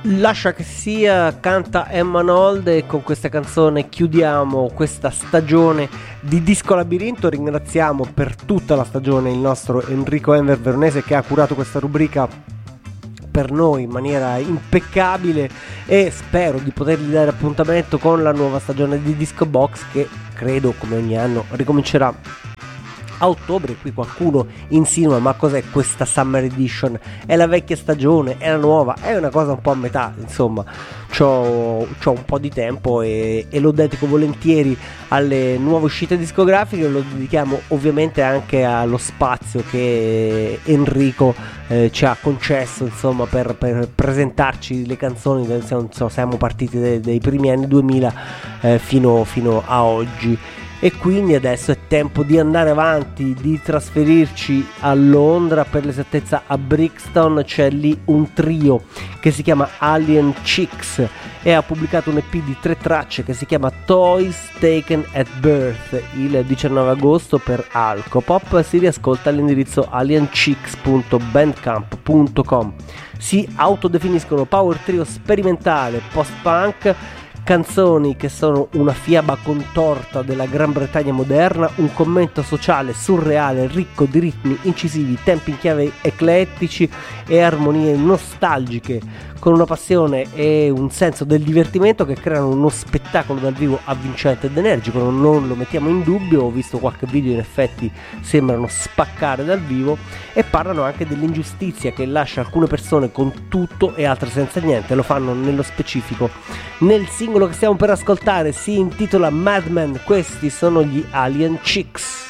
Lascia che sia, canta Emma Nolde, e con questa canzone chiudiamo questa stagione di Disco Labirinto. Ringraziamo per tutta la stagione il nostro Enrico Enver Veronese, che ha curato questa rubrica per noi in maniera impeccabile, e spero di potergli dare appuntamento con la nuova stagione di Disco Box, che credo, come ogni anno, ricomincerà a ottobre. Qui qualcuno insinua: ma cos'è questa Summer Edition? È la vecchia stagione? È la nuova? È una cosa un po' a metà, insomma. C'ho un po' di tempo e lo dedico volentieri alle nuove uscite discografiche. Lo dedichiamo ovviamente anche allo spazio che Enrico ci ha concesso, insomma, per presentarci le canzoni. Siamo partiti dai primi anni 2000 fino a oggi. E quindi adesso è tempo di andare avanti, di trasferirci a Londra, per l'esattezza a Brixton. C'è lì un trio che si chiama Alien Chicks e ha pubblicato un EP di 3 tracce che si chiama Toys Taken at Birth il 19 agosto per Alcopop. Si riascolta all'indirizzo alienchicks.bandcamp.com. Si autodefiniscono power trio sperimentale post-punk, canzoni che sono una fiaba contorta della Gran Bretagna moderna, un commento sociale surreale ricco di ritmi incisivi, tempi in chiave eclettici e armonie nostalgiche, con una passione e un senso del divertimento che creano uno spettacolo dal vivo avvincente ed energico. Non lo mettiamo in dubbio, ho visto qualche video, in effetti sembrano spaccare dal vivo, e parlano anche dell'ingiustizia che lascia alcune persone con tutto e altre senza niente. Lo fanno nello specifico nel singolo che stiamo per ascoltare, si intitola Madman. Questi sono gli Alien Chicks.